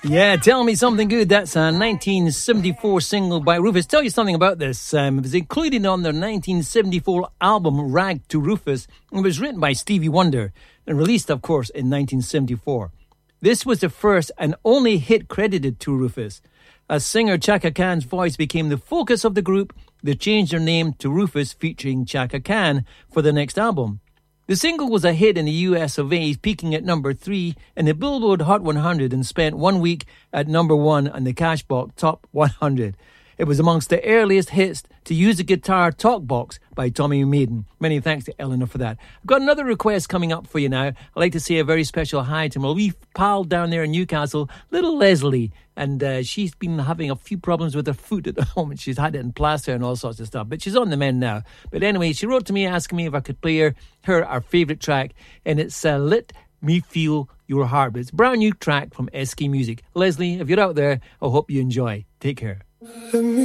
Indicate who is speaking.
Speaker 1: Yeah, Tell Me Something Good. That's a 1974 single by Rufus. Tell you something about this. It was included on their 1974 album, Rag to Rufus. It was written by Stevie Wonder and released, of course, in 1974. This was the first and only hit credited to Rufus. As singer Chaka Khan's voice became the focus of the group, they changed their name to Rufus, featuring Chaka Khan for the next album. The single was a hit in the US of A, peaking at number 3 in the Billboard Hot 100 and spent 1 week at number 1 on the Cashbox Top 100. It was amongst the earliest hits to use the guitar talkbox by Tommy Maiden. Many thanks to Eleanor for that. I've got another request coming up for you now. I'd like to say a very special hi to my wee pal down there in Newcastle, little Leslie. And she's been having a few problems with her foot at the moment. She's had it in plaster and all sorts of stuff. But she's on the mend now. But anyway, she wrote to me asking me if I could play her our favourite track. And it's Let Me Feel Your Heart. But it's a brand new track from SK Music. Leslie, if you're out there, I hope you enjoy. Take care.
Speaker 2: Let me